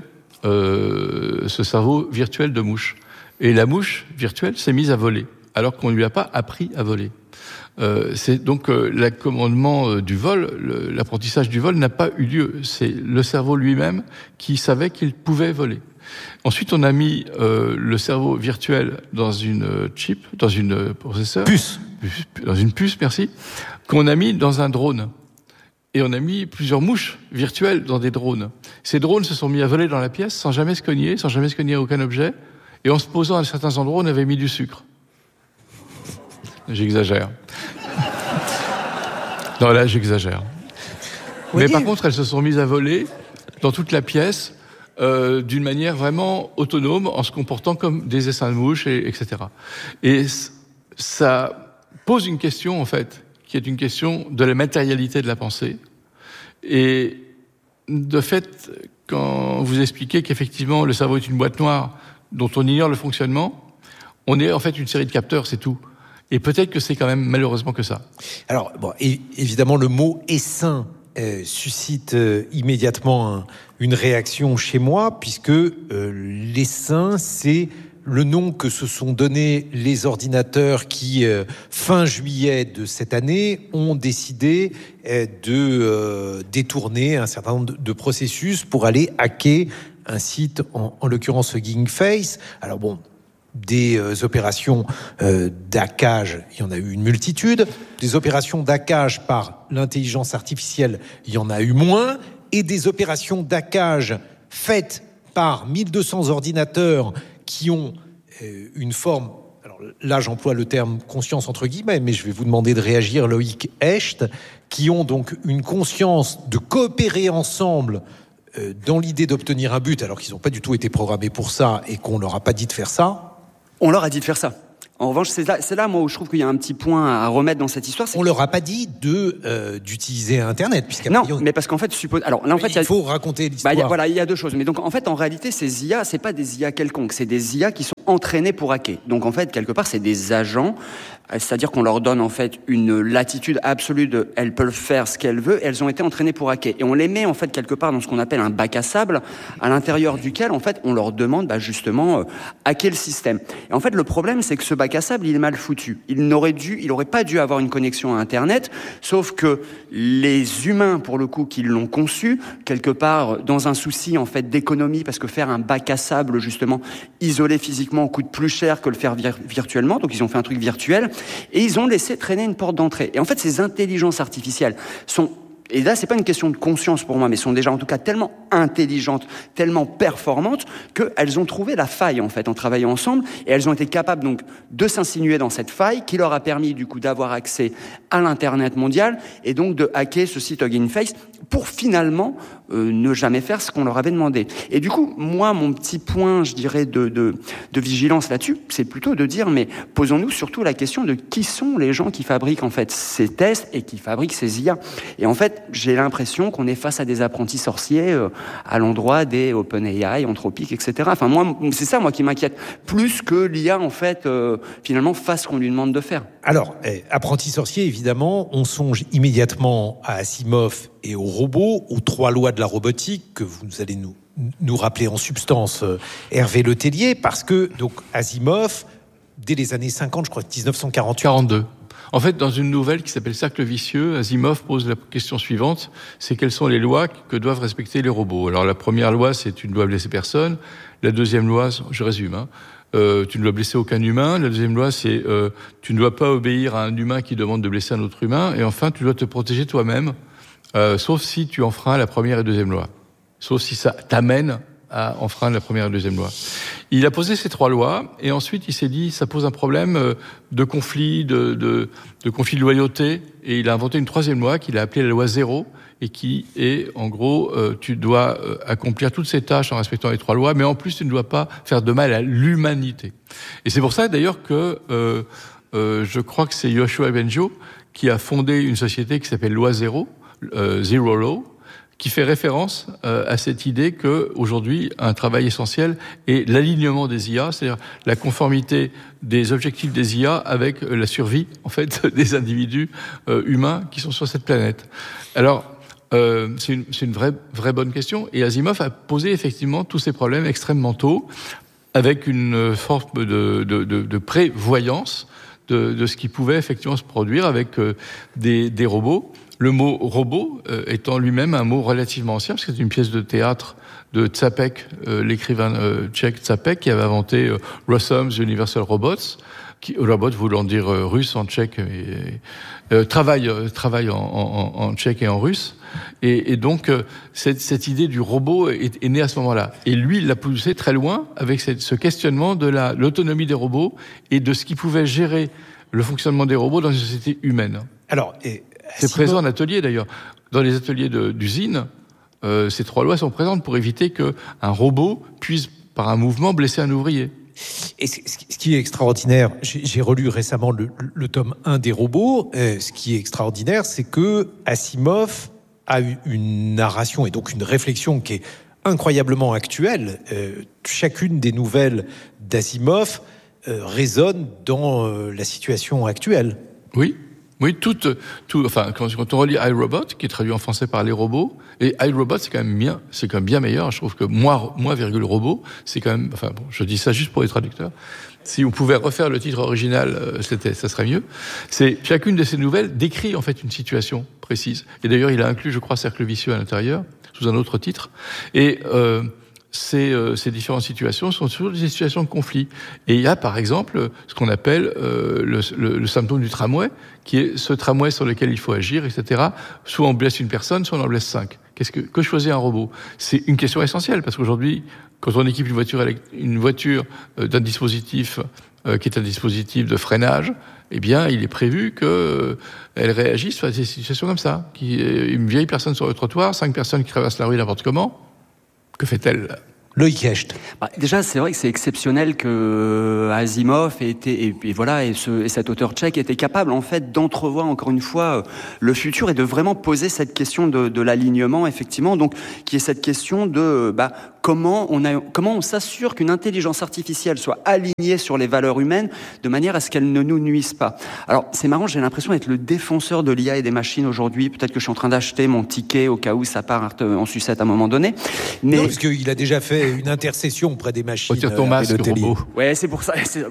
euh, ce cerveau virtuel de mouche. Et la mouche virtuelle s'est mise à voler, alors qu'on ne lui a pas appris à voler. Euh, c'est donc euh, l'accommodement euh, du vol, le, l'apprentissage du vol n'a pas eu lieu. C'est le cerveau lui-même qui savait qu'il pouvait voler. Ensuite, on a mis euh, le cerveau virtuel dans une chip, dans une processeur, puce, puce dans une puce, merci, qu'on a mis dans un drone. Et on a mis plusieurs mouches virtuelles dans des drones. Ces drones se sont mis à voler dans la pièce sans jamais se cogner, sans jamais se cogner à aucun objet. Et en se posant à certains endroits, on avait mis du sucre. J'exagère. Non, là, j'exagère. Oui. Mais par contre, elles se sont mises à voler dans toute la pièce euh, d'une manière vraiment autonome, en se comportant comme des essaims de mouches, et, etc. Et ça pose une question, en fait, qui est une question de la matérialité de la pensée. Et de fait, quand vous expliquez qu'effectivement, le cerveau est une boîte noire dont on ignore le fonctionnement, on est en fait une série de capteurs, c'est tout. Et peut-être que c'est quand même malheureusement que ça. Alors, bon, et, évidemment, le mot « essaim » euh, suscite euh, immédiatement un, une réaction chez moi, puisque euh, l'essaim, c'est le nom que se sont donnés les ordinateurs qui, euh, fin juillet de cette année, ont décidé euh, de euh, détourner un certain nombre de, de processus pour aller hacker un site, en, en l'occurrence Hugging Face. Alors bon, des euh, opérations euh, d'hackage, il y en a eu une multitude. Des opérations d'hackage par l'intelligence artificielle, il y en a eu moins. Et des opérations d'hackage faites par mille deux cents ordinateurs qui ont euh, une forme... Alors là, j'emploie le terme « conscience » entre guillemets, mais je vais vous demander de réagir, Loïc Hecht, qui ont donc une conscience de coopérer ensemble euh, dans l'idée d'obtenir un but, alors qu'ils n'ont pas du tout été programmés pour ça et qu'on leur a pas dit de faire ça. On leur a dit de faire ça. En revanche, c'est là, c'est là, moi, où je trouve qu'il y a un petit point à remettre dans cette histoire. C'est on leur a pas dit de euh, d'utiliser Internet, puisqu'à non, priori... mais parce qu'en fait, suppose. Alors là, en fait, il faut raconter l'histoire. Bah, y a, voilà, il y a deux choses. Mais donc, en fait, en réalité, ces I A, c'est pas des I A quelconques, c'est des I A qui sont entraînés pour hacker. Donc, en fait, quelque part, c'est des agents. C'est-à-dire qu'on leur donne en fait une latitude absolue de, elles peuvent faire ce qu'elles veulent, et elles ont été entraînées pour hacker. Et on les met en fait quelque part dans ce qu'on appelle un bac à sable, à l'intérieur duquel en fait on leur demande bah, justement euh, hacker le système. Et en fait le problème c'est que ce bac à sable il est mal foutu. Il n'aurait dû, il aurait pas dû avoir une connexion à Internet, sauf que les humains pour le coup qui l'ont conçu quelque part dans un souci en fait d'économie, parce que faire un bac à sable justement isolé physiquement coûte plus cher que le faire vir- virtuellement, donc ils ont fait un truc virtuel. Et ils ont laissé traîner une porte d'entrée. Et en fait, ces intelligences artificielles sont... Et là, c'est pas une question de conscience pour moi, mais sont déjà en tout cas tellement intelligentes, tellement performantes, qu'elles ont trouvé la faille, en fait, en travaillant ensemble. Et elles ont été capables, donc, de s'insinuer dans cette faille qui leur a permis, du coup, d'avoir accès à l'Internet mondial et donc de hacker ce site Hugging Face pour finalement euh, ne jamais faire ce qu'on leur avait demandé. Et du coup, moi, mon petit point, je dirais, de, de, de vigilance là-dessus, c'est plutôt de dire, mais posons-nous surtout la question de qui sont les gens qui fabriquent, en fait, ces tests et qui fabriquent ces I A. Et en fait, j'ai l'impression qu'on est face à des apprentis sorciers euh, à l'endroit des OpenAI, Anthropic, et cetera. Enfin, moi, c'est ça, moi, qui m'inquiète. Plus que l'I A, en fait, euh, finalement, fasse ce qu'on lui demande de faire. Alors, eh, apprenti sorcier, évidemment, on songe immédiatement à Asimov et aux robots, aux trois lois de la robotique que vous allez nous, nous rappeler en substance, euh, Hervé Letellier, parce que, donc, Asimov, dès les années cinquante, je crois, dix-neuf cent quarante-huit... quarante-deux. En fait, dans une nouvelle qui s'appelle Cercle vicieux, Asimov pose la question suivante, c'est quelles sont les lois que doivent respecter les robots. Alors la première loi, c'est tu ne dois blesser personne. La deuxième loi, je résume, hein, euh, tu ne dois blesser aucun humain. La deuxième loi, c'est euh, tu ne dois pas obéir à un humain qui demande de blesser un autre humain. Et enfin, tu dois te protéger toi-même, euh, sauf si tu enfreins la première et deuxième loi. Sauf si ça t'amène à enfreindre la première et deuxième loi. Il a posé ces trois lois, et ensuite il s'est dit, ça pose un problème de conflit, de, de, de conflit de loyauté, et il a inventé une troisième loi qu'il a appelée la loi zéro, et qui est, en gros, euh, tu dois euh, accomplir toutes ces tâches en respectant les trois lois, mais en plus tu ne dois pas faire de mal à l'humanité. Et c'est pour ça d'ailleurs que euh, euh, je crois que c'est Yoshua Bengio qui a fondé une société qui s'appelle Loi Zéro, euh, Zero Law, qui fait référence euh, à cette idée que aujourd'hui un travail essentiel est l'alignement des I A, c'est-à-dire la conformité des objectifs des I A avec la survie en fait des individus euh, humains qui sont sur cette planète. Alors euh, c'est une, c'est une vraie vraie bonne question, et Asimov a posé effectivement tous ces problèmes extrêmement tôt avec une forme de, de, de, de prévoyance de, de ce qui pouvait effectivement se produire avec euh, des, des robots. Le mot robot euh, étant lui-même un mot relativement ancien, parce que c'est une pièce de théâtre de Čapek, euh, l'écrivain euh, tchèque Čapek, qui avait inventé euh, Rossum's Universal Robots, qui, robot voulant dire euh, russe en tchèque, et, euh, travaille, euh, travaille en, en, en tchèque et en russe. Et, et donc, euh, cette, cette idée du robot est, est née à ce moment-là. Et lui, il l'a poussé très loin avec cette, ce questionnement de la, l'autonomie des robots et de ce qui pouvait gérer le fonctionnement des robots dans une société humaine. Alors, et c'est présent en atelier d'ailleurs. Dans les ateliers de, d'usine, euh, ces trois lois sont présentes pour éviter qu'un robot puisse, par un mouvement, blesser un ouvrier. Et ce qui est extraordinaire, j'ai, j'ai relu récemment le, le tome un des robots, euh, ce qui est extraordinaire, c'est que Asimov a eu une narration et donc une réflexion qui est incroyablement actuelle. Euh, chacune des nouvelles d'Asimov euh, résonne dans euh, la situation actuelle. Oui. Oui, tout, tout, enfin, quand, quand on relit iRobot, qui est traduit en français par les robots, et iRobot, c'est quand même bien, c'est quand même bien meilleur. Je trouve que moi, moi, virgule robot, c'est quand même, enfin, bon, je dis ça juste pour les traducteurs. Si on pouvait refaire le titre original, c'était, ça serait mieux. C'est, chacune de ces nouvelles décrit, en fait, une situation précise. Et d'ailleurs, il a inclus, je crois, Cercle vicieux à l'intérieur, sous un autre titre. Et, euh, ces, euh, ces différentes situations sont toujours des situations de conflit. Et il y a, par exemple, ce qu'on appelle euh, le, le, le symptôme du tramway, qui est ce tramway sur lequel il faut agir, et cetera. Soit on blesse une personne, soit on en blesse cinq. Qu'est-ce que, que choisit un robot? C'est une question essentielle, parce qu'aujourd'hui, quand on équipe une voiture, une voiture euh, d'un dispositif euh, qui est un dispositif de freinage, eh bien, il est prévu qu'elle euh, réagisse face à des situations comme ça. Qui, une vieille personne sur le trottoir, cinq personnes qui traversent la rue n'importe comment, que fait-elle? Loïc Hecht. Bah, déjà, c'est vrai que c'est exceptionnel que Asimov ait été, et, et voilà, et, ce, et cet auteur tchèque était capable, en fait, d'entrevoir encore une fois le futur et de vraiment poser cette question de, de l'alignement, effectivement, donc, qui est cette question de, bah, comment on a, comment on s'assure qu'une intelligence artificielle soit alignée sur les valeurs humaines de manière à ce qu'elle ne nous nuise pas. Alors, c'est marrant, j'ai l'impression d'être le défenseur de l'I A et des machines aujourd'hui. Peut-être que je suis en train d'acheter mon ticket au cas où ça part en sucette à un moment donné. Mais... Non, parce qu'il a déjà fait une intercession auprès des machines. Retire ton masque, robot. Ouais, c'est pour ça. C'est...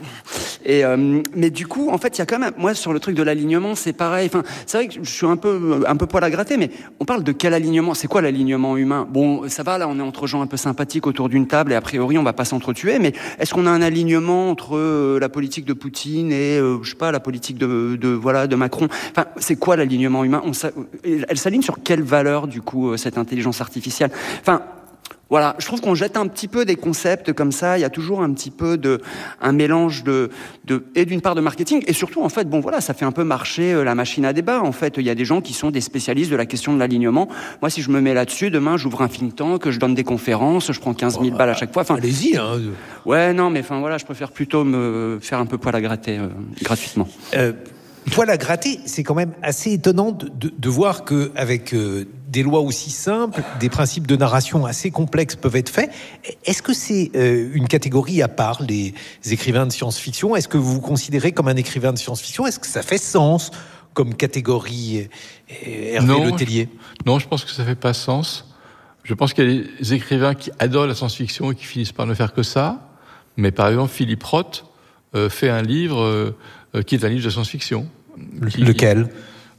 Et euh, mais du coup, en fait, il y a quand même, moi, sur le truc de l'alignement, c'est pareil. Enfin, c'est vrai que je suis un peu, un peu poil à gratter, mais on parle de quel alignement? C'est quoi l'alignement humain? Bon, ça va, là, on est entre gens un peu sympathiques autour d'une table et a priori, on va pas s'entretuer. Mais est-ce qu'on a un alignement entre euh, la politique de Poutine et, euh, je sais pas, la politique de, de voilà, de Macron? Enfin, c'est quoi l'alignement humain? On s'a... Elle s'aligne sur quelle valeur, du coup, cette intelligence artificielle? Enfin. Voilà, je trouve qu'on jette un petit peu des concepts comme ça. Il y a toujours un petit peu de un mélange de de et d'une part de marketing et surtout en fait bon voilà ça fait un peu marcher euh, la machine à débat. En fait il y a des gens qui sont des spécialistes de la question de l'alignement. Moi si je me mets là-dessus demain j'ouvre un think tank, je donne des conférences, je prends quinze mille oh, balles à chaque fois. Enfin allez-y. Hein. Ouais non mais enfin voilà je préfère plutôt me faire un peu poil à gratter euh, gratuitement. Euh... Poil à gratter, c'est quand même assez étonnant de, de, de voir que avec euh, des lois aussi simples, des principes de narration assez complexes peuvent être faits. Est-ce que c'est euh, une catégorie à part, les écrivains de science-fiction? Est-ce que vous vous considérez comme un écrivain de science-fiction? Est-ce que ça fait sens comme catégorie, euh, Hervé non, Le Tellier? je, Non, je pense que ça fait pas sens. Je pense qu'il y a des écrivains qui adorent la science-fiction et qui finissent par ne faire que ça. Mais par exemple, Philippe Roth euh, fait un livre euh, qui est un livre de science-fiction. Qui, Lequel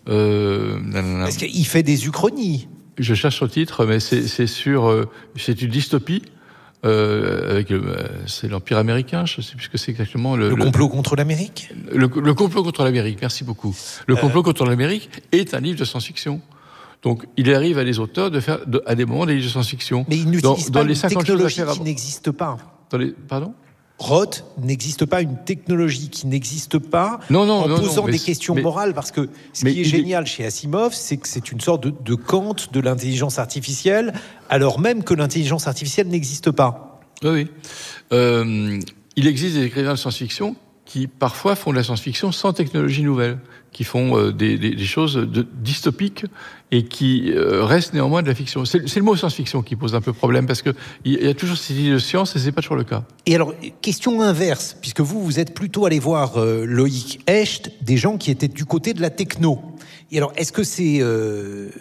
euh, Parce qu'il fait des uchronies. Je cherche le titre, mais c'est, c'est sur, euh, c'est une dystopie. Euh, avec le, c'est l'Empire américain, je sais plus ce que c'est exactement. Le, le complot le, contre l'Amérique. Le, le complot contre l'Amérique. Merci beaucoup. Le euh... complot contre l'Amérique est un livre de science-fiction. Donc, il arrive à des auteurs de faire, de, à des moments des livres de science-fiction. Mais il n'utilise pas dans une technologie qui n'existe pas. Dans les, pardon. Roth n'existe pas une technologie qui n'existe pas non, non, en non, posant non, mais, des questions mais, morales, parce que ce qui est génial est... chez Asimov, c'est que c'est une sorte de, de Kant de l'intelligence artificielle, alors même que l'intelligence artificielle n'existe pas. Oui, oui. Euh, il existe des écrivains de science-fiction qui parfois font de la science-fiction sans technologie nouvelle, qui font euh, des, des, des choses de, dystopiques et qui euh, restent néanmoins de la fiction. C'est, c'est le mot science-fiction qui pose un peu problème, parce qu'il y a toujours cette idée de science et c'est pas toujours le cas. Et alors, question inverse, puisque vous, vous êtes plutôt allé voir euh, Loïc Hecht, des gens qui étaient du côté de la techno. Et alors, est-ce que ces, euh,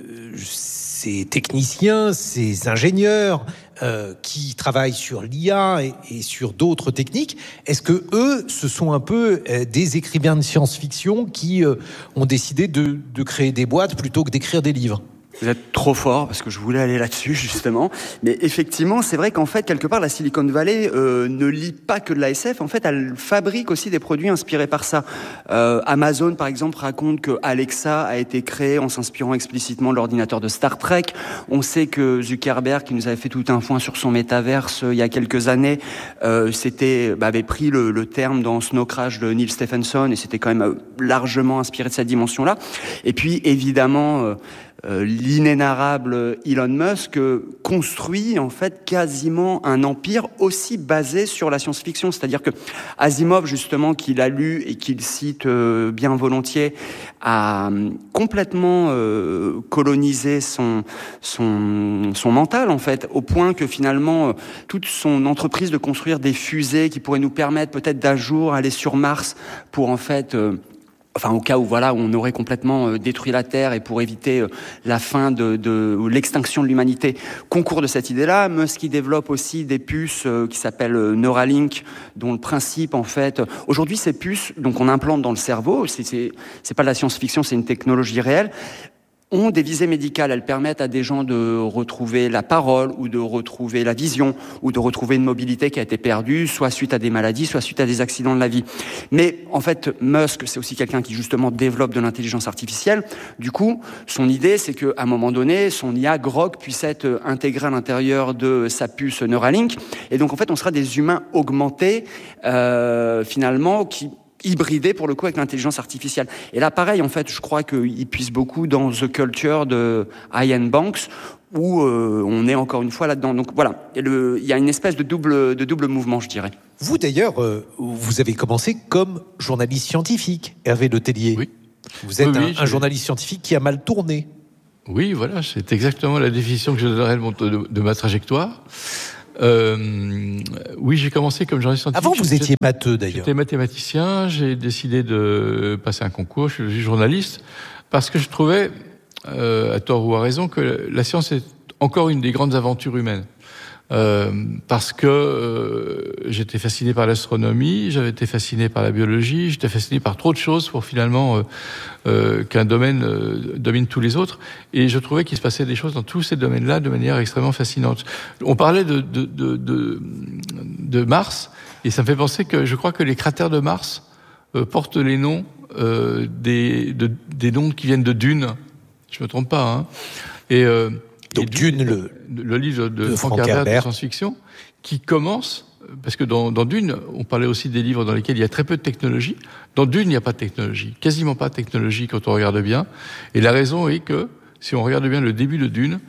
ces techniciens, ces ingénieurs euh, qui travaillent sur l'I A et, et sur d'autres techniques, est-ce que eux, ce sont un peu euh, des écrivains de science-fiction qui euh, ont décidé de, de créer des boîtes plutôt que d'écrire des livres ? Vous êtes trop fort, parce que je voulais aller là-dessus, justement. Mais effectivement, c'est vrai qu'en fait, quelque part, la Silicon Valley euh, ne lit pas que de la S F. En fait, elle fabrique aussi des produits inspirés par ça. Euh, Amazon, par exemple, raconte que Alexa a été créé en s'inspirant explicitement de l'ordinateur de Star Trek. On sait que Zuckerberg, qui nous avait fait tout un foin sur son métaverse euh, il y a quelques années, euh, c'était, bah, avait pris le, le terme dans Snow Crash de Neil Stephenson, et c'était quand même euh, largement inspiré de cette dimension-là. Et puis, évidemment... Euh, Euh, l'inénarrable Elon Musk construit en fait quasiment un empire aussi basé sur la science-fiction. C'est-à-dire que Asimov, justement, qu'il a lu et qu'il cite euh, bien volontiers, a complètement euh, colonisé son, son, son mental, en fait, au point que finalement, euh, toute son entreprise de construire des fusées qui pourraient nous permettre peut-être d'un jour aller sur Mars pour en fait... Euh, Enfin, au cas où, voilà, où on aurait complètement euh, détruit la Terre et pour éviter euh, la fin de, de ou l'extinction de l'humanité, concourt de cette idée-là. Musk, qui développe aussi des puces euh, qui s'appellent euh, Neuralink, dont le principe, en fait, euh, aujourd'hui, ces puces, donc on implante dans le cerveau. C'est, c'est, c'est pas de la science-fiction, c'est une technologie réelle. ont des visées médicales. Elles permettent à des gens de retrouver la parole ou de retrouver la vision ou de retrouver une mobilité qui a été perdue, soit suite à des maladies, soit suite à des accidents de la vie. Mais en fait, Musk, c'est aussi quelqu'un qui justement développe de l'intelligence artificielle. Du coup, son idée, c'est qu'à un moment donné, son I A Grok puisse être intégré à l'intérieur de sa puce Neuralink. Et donc, en fait, on sera des humains augmentés, euh, finalement, qui hybridé pour le coup avec l'intelligence artificielle. Et là, pareil, en fait, je crois qu'il puise beaucoup dans The Culture de Ian Banks, où euh, on est encore une fois là-dedans. Donc voilà, il y a une espèce de double, de double mouvement, je dirais. Vous d'ailleurs, euh, vous avez commencé comme journaliste scientifique, Hervé Le Tellier. Oui. Vous êtes oui, un, oui, un journaliste scientifique qui a mal tourné. Oui, voilà, c'est exactement la définition que je donnerais de, mon, de, de ma trajectoire. Euh, oui, j'ai commencé comme journaliste scientifique. Avant, vous étiez matheux, d'ailleurs. J'étais mathématicien, j'ai décidé de passer un concours, je suis devenu journaliste, parce que je trouvais, euh, à tort ou à raison, que la science est encore une des grandes aventures humaines. Euh, parce que euh, j'étais fasciné par l'astronomie, j'avais été fasciné par la biologie, j'étais fasciné par trop de choses pour finalement euh, euh, qu'un domaine euh, domine tous les autres. Et je trouvais qu'il se passait des choses dans tous ces domaines-là de manière extrêmement fascinante. On parlait de, de, de, de, de Mars, et ça me fait penser que je crois que les cratères de Mars euh, portent les noms euh, des, de, des noms qui viennent de Dune. Je me trompe pas, hein. Et euh, Donc Dune, le, le livre de, de Frank, Frank Herbert, Herbert de science-fiction, qui commence, parce que dans, dans Dune, on parlait aussi des livres dans lesquels il y a très peu de technologie. Dans Dune, il n'y a pas de technologie, quasiment pas de technologie quand on regarde bien. Et la raison est que, si on regarde bien le début de Dune,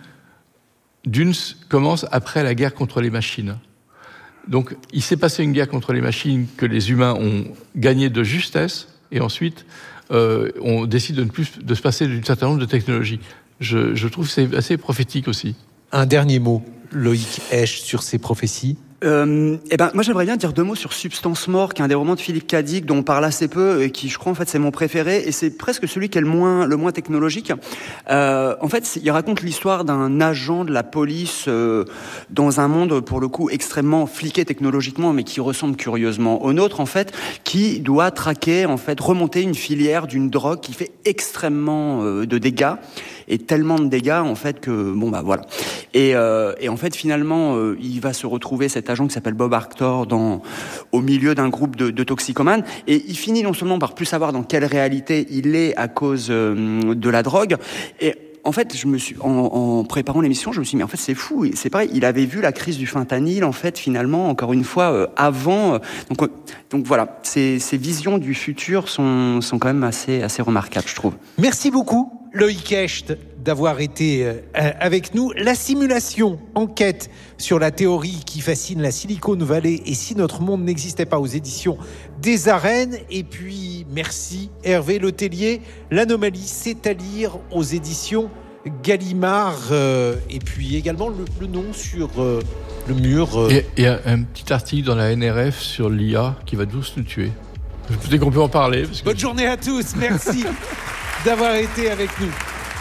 Dune commence après la guerre contre les machines. Donc, il s'est passé une guerre contre les machines que les humains ont gagnée de justesse, et ensuite, euh, on décide de ne plus de se passer d'un certain nombre de technologies. Je, je trouve que c'est assez prophétique aussi. Un dernier mot, Loïc Esch, sur ces prophéties. Euh, eh ben, moi, j'aimerais bien dire deux mots sur Substance Mort, qui est un des romans de Philippe Cadic, dont on parle assez peu, et qui, je crois, en fait, c'est mon préféré, et c'est presque celui qui est le moins, le moins technologique. Euh, en fait, il raconte l'histoire d'un agent de la police, euh, dans un monde, pour le coup, extrêmement fliqué technologiquement, mais qui ressemble curieusement au nôtre, en fait, qui doit traquer, en fait, remonter une filière d'une drogue qui fait extrêmement euh, de dégâts, et tellement de dégâts, en fait, que, bon, bah, voilà. Et, euh, et en fait, finalement, euh, il va se retrouver, cet agent qui s'appelle Bob Arctor, dans, au milieu d'un groupe de, de toxicomanes, et il finit non seulement par plus savoir dans quelle réalité il est à cause euh, de la drogue, et en fait, je me suis, en, en préparant l'émission, je me suis dit, mais en fait, c'est fou, c'est pareil, il avait vu la crise du fentanyl, en fait, finalement, encore une fois, euh, avant, euh, donc, euh, donc voilà, ces, ces visions du futur sont, sont quand même assez, assez remarquables, je trouve. Merci beaucoup, Loïc Esch, d'avoir été euh, avec nous. La simulation, enquête sur la théorie qui fascine la Silicon Valley et si notre monde n'existait pas, aux éditions des Arènes. Et puis, merci Hervé Le Tellier. L'anomalie, c'est à lire aux éditions Gallimard. Euh, et puis également le, le nom sur euh, le mur. Euh... Il y a un petit article dans la N R F sur l'I A qui va tous nous tuer. Peut-être qu'on peut en parler. Parce que... Bonne journée à tous. Merci d'avoir été avec nous.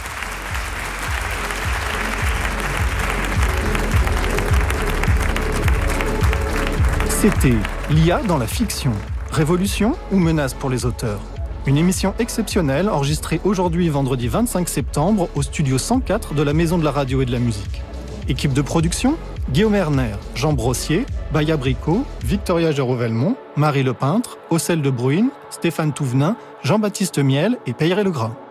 C'était l'I A dans la fiction. Révolution ou menace pour les auteurs ? Une émission exceptionnelle enregistrée aujourd'hui vendredi vingt-cinq septembre au studio cent quatre de la Maison de la Radio et de la Musique. Équipe de production : Guillaume Erner, Jean Brossier, Baya Bricot, Victoria Géraud-Velmont, Marie Lepeintre, Ocel de Bruyne, Stéphane Touvenin, Jean-Baptiste Miel et Peyre Legras.